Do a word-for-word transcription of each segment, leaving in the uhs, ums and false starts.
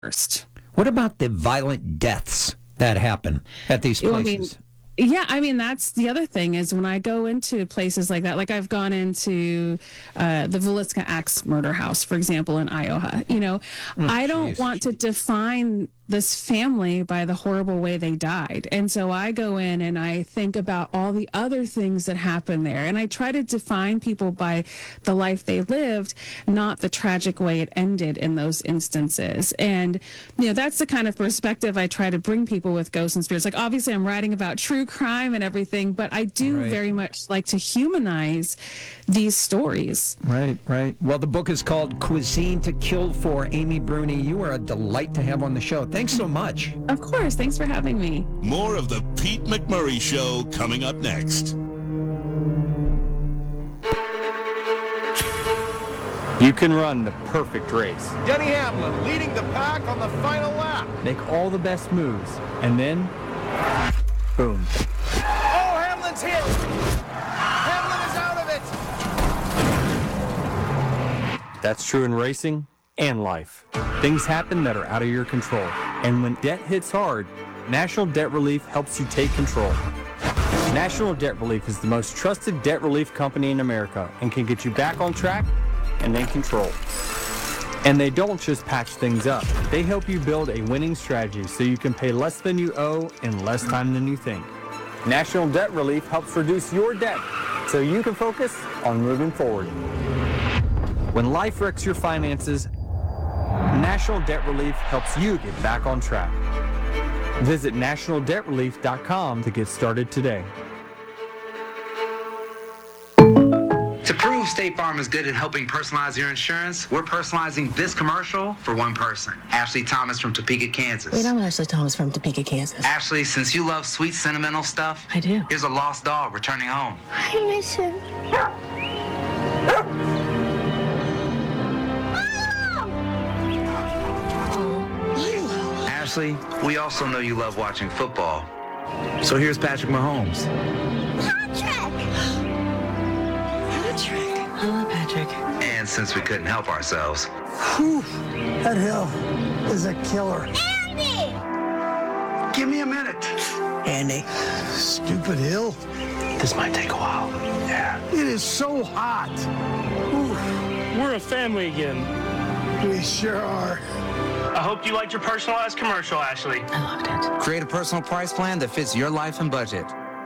first. What about the violent deaths that happen at these places? I mean, yeah, I mean, that's the other thing is when I go into places like that, like I've gone into uh, the Villisca Axe murder house, for example, in Iowa, you know, Mm, I don't geez. want to define this family by the horrible way they died. And so I go in and I think about all the other things that happened there. And I try to define people by the life they lived, not the tragic way it ended in those instances. And, you know, that's the kind of perspective I try to bring people with Ghosts and Spirits. Like, obviously, I'm writing about true crime and everything, but I do Right. very much like to humanize these stories. Right, right. Well, the book is called Cuisine to Kill For. Amy Bruni, you are a delight to have on the show. Thanks so much. Of course. Thanks for having me. More of the Pete McMurray Show coming up next. You can run the perfect race, Denny Hamlin leading the pack on the final lap. make all the best moves, and then, boom. Oh, Hamlin's hit. Hamlin is out of it. That's true in racing and life. Things happen that are out of your control. And when debt hits hard, National Debt Relief helps you take control. National Debt Relief is the most trusted debt relief company in America and can get you back on track and in control. And they don't just patch things up. They help you build a winning strategy so you can pay less than you owe in less time than you think. National Debt Relief helps reduce your debt so you can focus on moving forward. When life wrecks your finances, National Debt Relief helps you get back on track. Visit national debt relief dot com to get started today. To prove State Farm is good at helping personalize your insurance, we're personalizing this commercial for one person. Ashley Thomas from Topeka, Kansas. Wait, I'm Ashley Thomas from Topeka, Kansas. Ashley, since you love sweet, sentimental stuff, I do. here's a lost dog returning home. I miss him. Ashley, we also know you love watching football. So here's Patrick Mahomes. Patrick! Patrick. I love Patrick. And since we couldn't help ourselves, Whew, that hill is a killer. Andy! give me a minute. Andy, stupid hill. This might take a while. Yeah. It is so hot. We're a family again. We sure are. I hope you liked your personalized commercial, Ashley. I loved it. Create a personal price plan that fits your life and budget.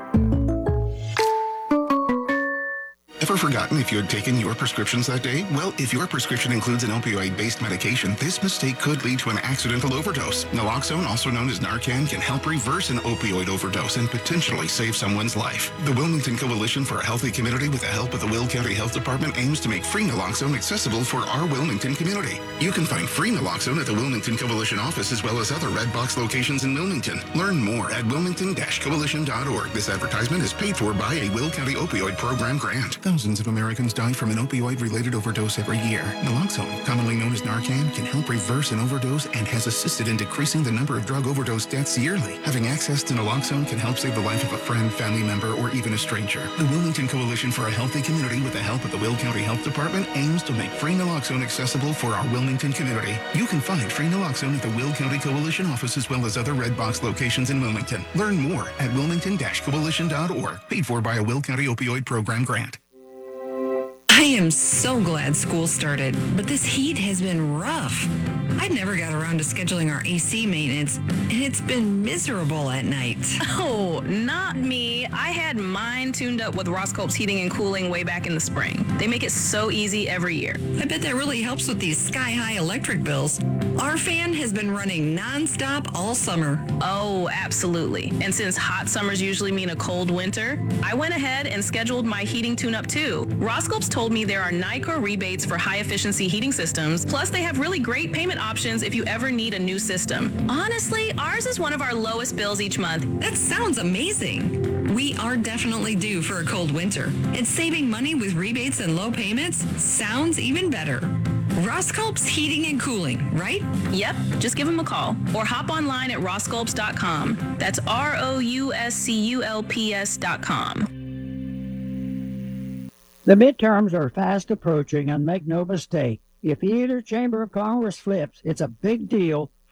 Ever forgotten if you had taken your prescriptions that day? Well, if your prescription includes an opioid-based medication, this mistake could lead to an accidental overdose. Naloxone, also known as Narcan, can help reverse an opioid overdose and potentially save someone's life. The Wilmington Coalition for a Healthy Community, with the help of the Will County Health Department, aims to make free naloxone accessible for our Wilmington community. You can find free naloxone at the Wilmington Coalition office as well as other Red Box locations in Wilmington. Learn more at wilmington dash coalition dot org. This advertisement is paid for by a Will County Opioid Program grant. Thousands of Americans die from an opioid-related overdose every year. Naloxone, commonly known as Narcan, can help reverse an overdose and has assisted in decreasing the number of drug overdose deaths yearly. Having access to naloxone can help save the life of a friend, family member, or even a stranger. The Wilmington Coalition for a Healthy Community, with the help of the Will County Health Department, aims to make free naloxone accessible for our Wilmington community. You can find free naloxone at the Will County Coalition office as well as other Red Box locations in Wilmington. Learn more at wilmington dash coalition dot org. Paid for by a Will County Opioid Program grant. I am so glad school started, but this heat has been rough. I never got around to scheduling our A C maintenance, and it's been miserable at night. Oh, not me. I had mine tuned up with Roscope's Heating and Cooling way back in the spring. They make it so easy every year. I bet that really helps with these sky-high electric bills. Our fan has been running nonstop all summer. Oh, absolutely. And since hot summers usually mean a cold winter, I went ahead and scheduled my heating tune-up too. Roscope's told me there are NYCR rebates for high-efficiency heating systems, plus they have really great payment options if you ever need a new system. Honestly, ours is one of our lowest bills each month. That sounds amazing. We are definitely due for a cold winter, and saving money with rebates and low payments sounds even better. Rosculp's Heating and Cooling, right? Yep, just give them a call or hop online at rosculps dot com. That's R O U S C U L P S dot com. The midterms are fast approaching, and make no mistake, if either chamber of Congress flips, it's a big deal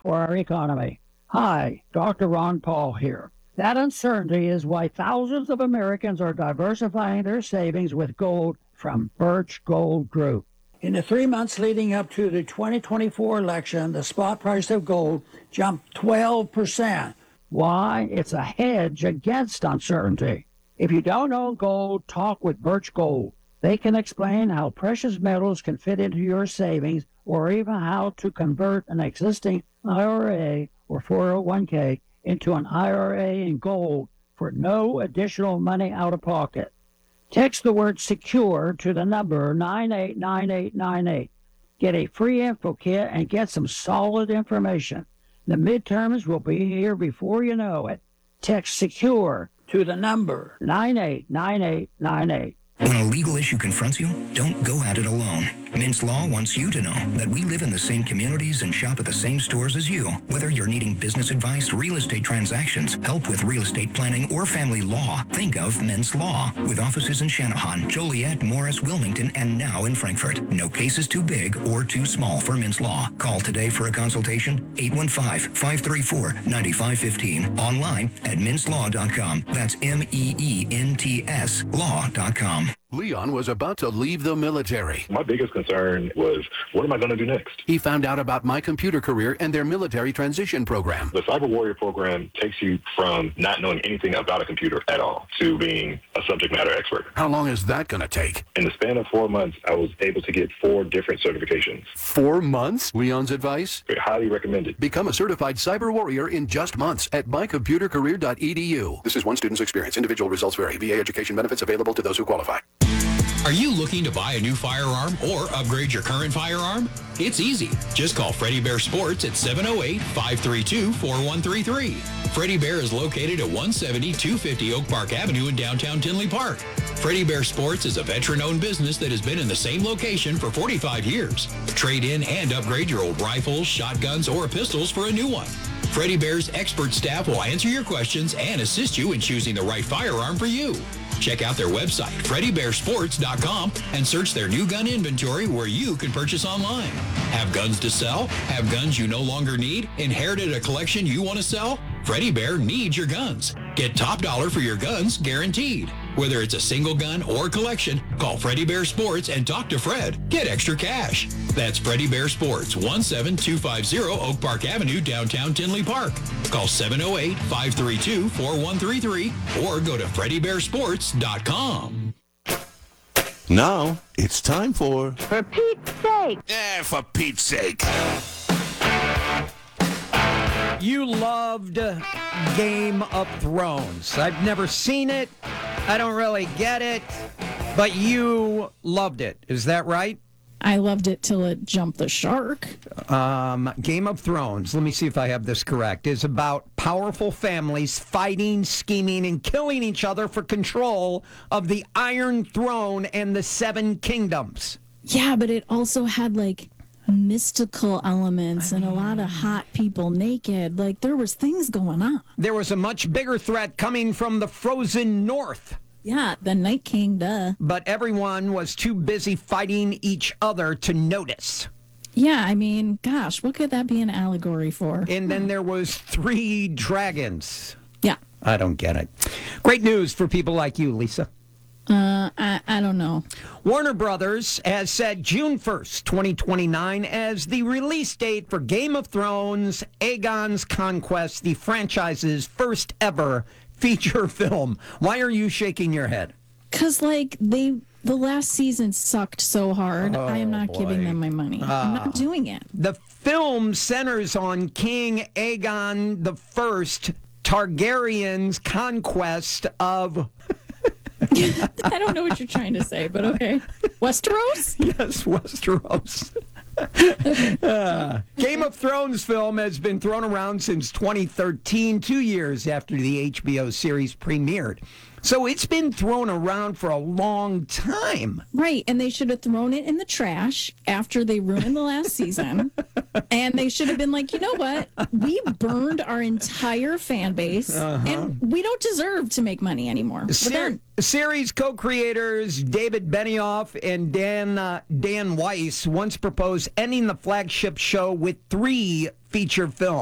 for our economy. Hi, Doctor Ron Paul here. That uncertainty is why thousands of Americans are diversifying their savings with gold from Birch Gold Group. In the three months leading up to the twenty twenty-four election, the spot price of gold jumped twelve percent. Why? It's a hedge against uncertainty. If you don't own gold, talk with Birch Gold. They can explain how precious metals can fit into your savings or even how to convert an existing I R A or four oh one k into an I R A in gold for no additional money out of pocket. Text the word SECURE to the number nine eight nine eight nine eight. Get a free info kit and get some solid information. The midterms will be here before you know it. Text SECURE to the number nine eight nine eight nine eight. When a legal issue confronts you, don't go at it alone. Mintz Law wants you to know that we live in the same communities and shop at the same stores as you. Whether you're needing business advice, real estate transactions, help with real estate planning, or family law, think of Mintz Law. With offices in Channahon, Joliet, Morris, Wilmington, and now in Frankfort. No case is too big or too small for Mintz Law. Call today for a consultation, eight one five, five three four, nine five one five. Online at mintz law dot com. That's M E E N T S law dot com. Leon was about to leave the military. My biggest concern was, what am I going to do next? He found out about My Computer Career and their military transition program. The Cyber Warrior program takes you from not knowing anything about a computer at all to being a subject matter expert. How long is that going to take? In the span of four months, I was able to get four different certifications. Four months? Leon's advice? Highly recommended. Become a certified cyber warrior in just months at my computer career dot e d u. This is one student's experience. Individual results vary. V A education benefits available to those who qualify. Are you looking to buy a new firearm or upgrade your current firearm? It's easy. Just call Freddie Bear Sports at seven oh eight, five three two, four one three three. Freddie Bear is located at one seventy, two fifty Oak Park Avenue in downtown Tinley Park. Freddie Bear Sports is a veteran-owned business that has been in the same location for forty-five years. Trade in and upgrade your old rifles, shotguns, or pistols for a new one. Freddie Bear's expert staff will answer your questions and assist you in choosing the right firearm for you. Check out their website, freddie bear sports dot com, and search their new gun inventory where you can purchase online. Have guns to sell? Have guns you no longer need? Inherited a collection you want to sell? Freddie Bear needs your guns. Get top dollar for your guns guaranteed. Whether it's a single gun or collection, call Freddie Bear Sports and talk to Fred. Get extra cash. That's Freddie Bear Sports, one seven two five zero Oak Park Avenue, downtown Tinley Park. Call seven oh eight, five three two, four one three three or go to freddie bear sports dot com. Now, it's time for... For Pete's sake! Eh, for Pete's sake. You loved Game of Thrones. I've never seen it. I don't really get it. But you loved it. Is that right? I loved it till it jumped the shark. Um, Game of Thrones, let me see if I have this correct, is about powerful families fighting, scheming, and killing each other for control of the Iron Throne and the Seven Kingdoms. Yeah, but it also had, like, mystical elements and a lot of hot people naked. Like, there was things going on. There was a much bigger threat coming from the frozen north. Yeah, the Night King, duh. But everyone was too busy fighting each other to notice. Yeah, I mean, gosh, what could that be an allegory for? And then there was three dragons. Yeah. I don't get it. Great news for people like you, Lisa. Uh, I, I don't know. Warner Brothers has set June first, twenty twenty-nine as the release date for Game of Thrones, Aegon's Conquest, the franchise's first ever feature film. Why are you shaking your head? Because, like, they the last season sucked so hard. Oh, I am not boy. giving them my money. Uh, I'm not doing it. The film centers on King Aegon the First, Targaryen's conquest of... I don't know what you're trying to say, but okay. Westeros? Yes, Westeros. uh, Game of Thrones film has been thrown around since twenty thirteen, two years after the H B O series premiered. So it's been thrown around for a long time. Right, and they should have thrown it in the trash after they ruined the last season. And they should have been like, you know what? We burned our entire fan base, uh-huh. and we don't deserve to make money anymore. We're Ser- done. Series co-creators David Benioff and Dan uh, Dan Weiss once proposed ending the flagship show with three feature films.